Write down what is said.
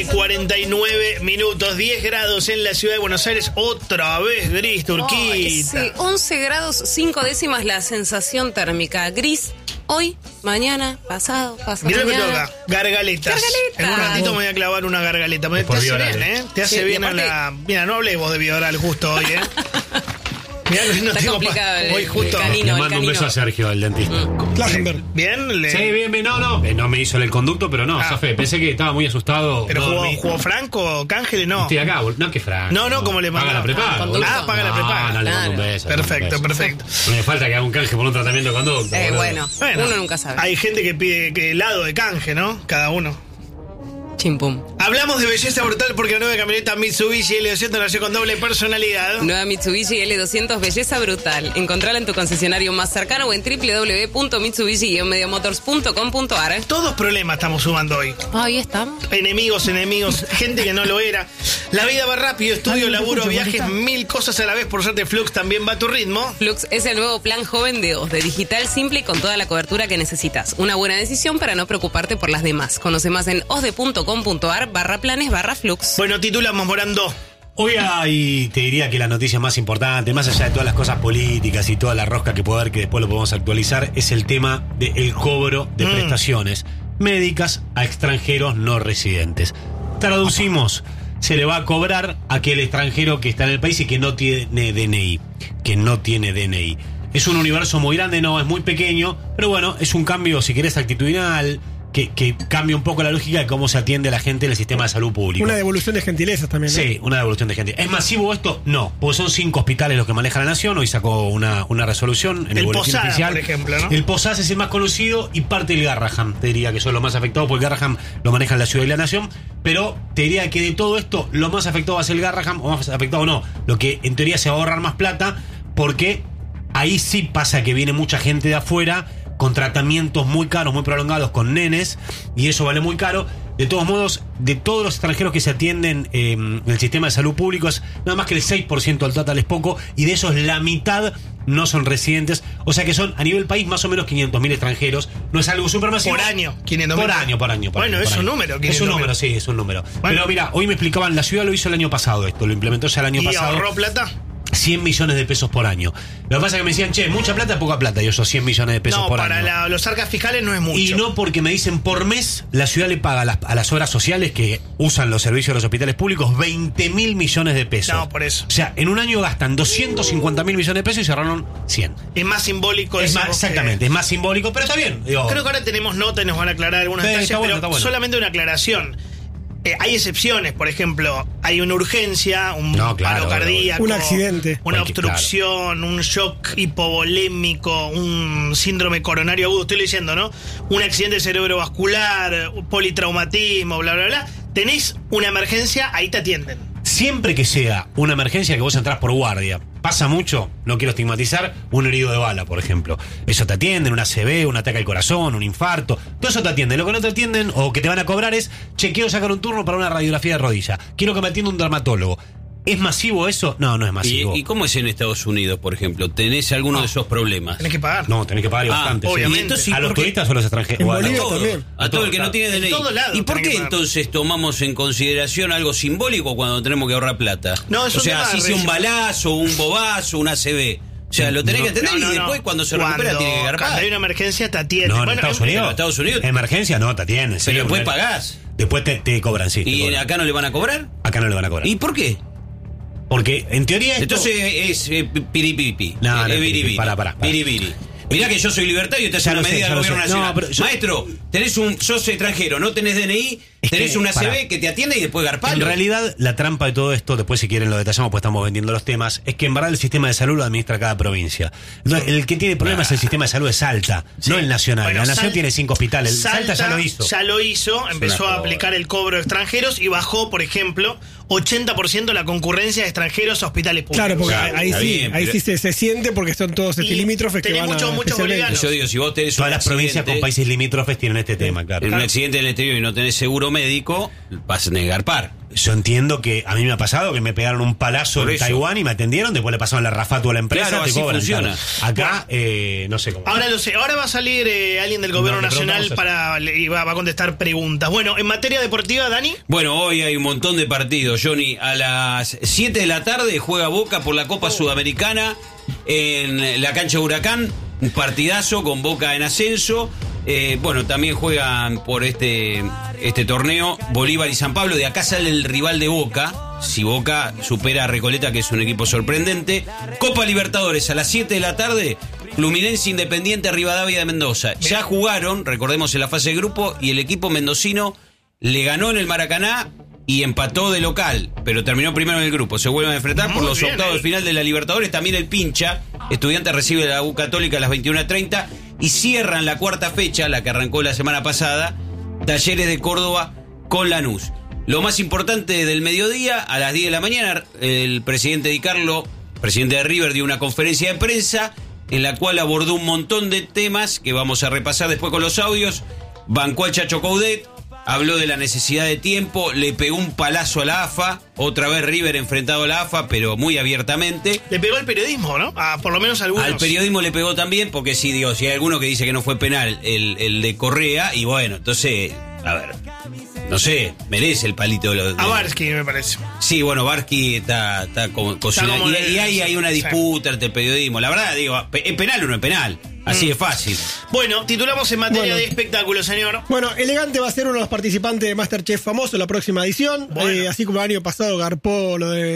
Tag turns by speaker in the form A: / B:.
A: 49 minutos, 10 grados en la ciudad de Buenos Aires, otra vez gris, Turquita.
B: 11 grados 5 décimas la sensación térmica, gris hoy, mañana, pasado
A: Mirá
B: mañana.
A: lo que toca, gargaletas. En un ratito me voy a clavar una gargaleta. Te hace bien, ¿eh? Te hace bien a la... Mira, no hablemos de Bioral justo hoy, ¿eh? Mirá que no
B: está
A: tengo
B: complicado
A: hoy justo.
C: Le mando un beso a Sergio, el dentista.
A: Klassenberg. ¿Bien?
C: Sí, bien. No me hizo el conducto, pero no, zafé. Pensé que estaba muy asustado.
A: ¿Pero jugó Franco, Cángel? No.
C: Estoy acá, no, que Franco.
A: No, como le
C: paga
A: mandó.
C: la prepaga.
A: Paga la prepaga.
C: No, le mando un beso.
A: Perfecto.
C: No me falta que haga un canje por un tratamiento de conducto.
B: Bueno, uno nunca sabe.
A: Hay gente que pide que helado de canje, ¿no? Cada uno.
B: Chimpum.
A: Hablamos de belleza brutal porque la nueva camioneta Mitsubishi L200 nació con doble personalidad.
B: Nueva Mitsubishi L200, belleza brutal. Encontrala en tu concesionario más cercano o en www.mitsubishi-mediamotors.com.ar.
A: Todos problemas estamos sumando hoy.
B: Ahí estamos.
A: Enemigos, gente que no lo era. La vida va rápido, estudio, laburo, viajes, 1000 cosas a la vez. Por suerte Flux también va a tu ritmo.
B: Flux es el nuevo plan joven de OSDE, digital, simple y con toda la cobertura que necesitas. Una buena decisión para no preocuparte por las demás. Conoce más en osde.com.ar/planes/flux.
A: Bueno, titulamos Morando.
C: Hoy hay, te diría que la noticia más importante, más allá de todas las cosas políticas y toda la rosca que puede haber, que después lo podemos actualizar, es el tema del cobro de prestaciones médicas a extranjeros no residentes. Traducimos, se le va a cobrar a aquel extranjero que está en el país y que no tiene DNI. Es un universo muy grande, no, es muy pequeño, pero bueno, es un cambio, si querés, actitudinal, que cambia un poco la lógica de cómo se atiende a la gente en el sistema de salud público.
D: Una devolución de gentilezas también, ¿no?
C: Sí, una devolución de gentilezas. ¿Es masivo esto? No, porque son 5 hospitales los que maneja la Nación. Hoy sacó una resolución en el boletín
A: Posada,
C: oficial.
A: por ejemplo, ¿no?
C: El Posadas es el más conocido y parte del Garrahan, te diría que son los más afectados, porque el Garrahan lo maneja en la ciudad y la Nación. Pero te diría que de todo esto, lo más afectado va a ser el Garrahan, o más afectado no. Lo que en teoría se va a ahorrar más plata, porque ahí sí pasa que viene mucha gente de afuera con tratamientos muy caros, muy prolongados, con nenes, y eso vale muy caro. De todos modos, de todos los extranjeros que se atienden en el sistema de salud público, es nada más que el 6% del total, es poco, y de esos la mitad no son residentes, o sea que son a nivel país más o menos 500.000 extranjeros. No es algo supermasivo.
A: Por año, 500.000.
C: Por año.
A: Bueno, es un número.
C: Es un número, sí, es un número. Bueno. Pero mira, hoy me explicaban, la ciudad lo hizo el año pasado esto, lo implementó ya el año pasado.
A: ¿Y ahorró plata?
C: 100 millones de pesos por año. Lo que pasa es que me decían, che, mucha plata, poca plata. Y yo, 100 millones de pesos por año.
A: No, para los arcas fiscales no es mucho.
C: Y no, porque me dicen, por mes, la ciudad le paga a las obras sociales que usan los servicios de los hospitales públicos 20.000 millones de pesos.
A: No, por eso.
C: O sea, en un año gastan 250.000 millones de pesos y cerraron 100.
A: Es más simbólico.
C: Exactamente, es más simbólico, pero está bien. Digo,
A: creo que ahora tenemos nota y nos van a aclarar algunos detalles,
C: está
A: pero
C: bueno.
A: Solamente una aclaración. Hay excepciones, por ejemplo, hay una urgencia, un paro cardíaco,
D: un accidente,
A: una obstrucción, un shock hipovolémico, un síndrome coronario agudo, estoy leyendo, ¿no? Un accidente cerebrovascular, politraumatismo, bla, bla, bla. Tenés una emergencia, ahí te atienden.
C: Siempre que sea una emergencia que vos entrás por guardia, pasa mucho, no quiero estigmatizar, un herido de bala, por ejemplo. Eso te atienden, un ACV, un ataque al corazón, un infarto, todo eso te atienden. Lo que no te atienden o que te van a cobrar es, che, quiero sacar un turno para una radiografía de rodilla, quiero que me atienda un dermatólogo. ¿Es masivo eso? No, no es masivo.
E: ¿Y cómo es en Estados Unidos, por ejemplo? ¿Tenés alguno de esos problemas?
A: Tenés que pagar.
C: No, tenés que pagar bastante.
A: Obviamente.
E: Entonces,
C: ¿a los turistas o a los extranjeros?
D: En Bolivia también.
E: A todo el que no tiene DNI. ¿Y por qué entonces tomamos en consideración algo simbólico cuando tenemos que ahorrar plata?
A: No, es
E: o sea, así sea un balazo, un bobazo, un ACV. O sea, lo tenés que atender y después cuando se recupera tiene que garpar.
A: Cuando hay una emergencia te atienden.
C: No, en Estados Unidos. Emergencia no, te atienden.
E: Pero después pagás.
C: Después te cobran, sí.
E: ¿Y acá no le van a cobrar?
C: Acá no le van a cobrar.
E: ¿Y por qué?
C: Porque en teoría
E: entonces es piripipi.
C: No, para.
E: Piribiri. Mirá que yo soy libertario y te hace una medida del gobierno nacional. No, maestro, sos extranjero, no tenés DNI, tenés una ACV que te atiende y después garpalo.
C: En realidad, la trampa de todo esto, después si quieren lo detallamos, pues estamos vendiendo los temas, es que en verdad el sistema de salud lo administra cada provincia. Entonces, el que tiene problemas es el sistema de salud de Salta, no el nacional. Bueno, la Nación tiene 5 hospitales. Salta ya lo hizo.
A: Ya lo hizo, empezó a aplicar el cobro de extranjeros y bajó, por ejemplo, 80% la concurrencia de extranjeros a hospitales públicos.
D: Claro, porque ahí sí se siente porque son todos limítrofes que van
A: muchos bolivianos.
E: Yo digo, si vos tenés
C: todas las provincias con países limítrofes tienen este tema, claro.
E: En un accidente en el exterior y no tenés seguro médico, vas a garpar.
C: Yo entiendo que a mí me ha pasado que me pegaron un palazo en Taiwán y me atendieron, después le pasaron la Rafato a la empresa,
E: claro,
C: te
E: así
C: cobran.
E: funciona.
C: Acá, no sé cómo.
A: Ahora lo sé, ahora va a salir alguien del gobierno nacional y va a contestar preguntas. Bueno, en materia deportiva, Dani.
E: Bueno, hoy hay un montón de partidos, Johnny. A las 7 de la tarde juega Boca por la Copa Sudamericana en la cancha Huracán. Un partidazo con Boca en ascenso. Bueno, también juegan por este torneo Bolívar y San Pablo. De acá sale el rival de Boca. Si Boca supera a Recoleta, que es un equipo sorprendente. Copa Libertadores a las 7 de la tarde. Fluminense Independiente Rivadavia de Mendoza. Ya jugaron, recordemos, en la fase de grupo, y el equipo mendocino le ganó en el Maracaná y empató de local, pero terminó primero en el grupo. Se vuelven a enfrentar por los octavos de final de la Libertadores. También el Pincha, Estudiantes recibe la U Católica a las 21:30 y cierran la cuarta fecha, la que arrancó la semana pasada, Talleres de Córdoba con Lanús. Lo más importante del mediodía, a las 10 de la mañana, el presidente Di Carlo, presidente de River, dio una conferencia de prensa en la cual abordó un montón de temas que vamos a repasar después con los audios. Bancó al Chacho Coudet, habló de la necesidad de tiempo, le pegó un palazo a la AFA, otra vez River enfrentado a la AFA, pero muy abiertamente.
A: Le pegó al periodismo, ¿no? Por lo menos a algunos.
E: Al periodismo le pegó también, porque sí, digo, si hay alguno que dice que no fue penal el de Correa, y bueno, entonces, a ver, no sé, merece el palito de
A: a Barsky, me parece.
E: Sí, bueno, Barsky está como cocinando. Y ahí hay una disputa entre el periodismo. La verdad, digo, ¿es penal o no es penal? Así de fácil.
A: Bueno, titulamos en materia de espectáculo, señor.
D: Bueno, Elegante va a ser uno de los participantes de MasterChef famoso en la próxima edición. Bueno. Así como el año pasado garpó lo de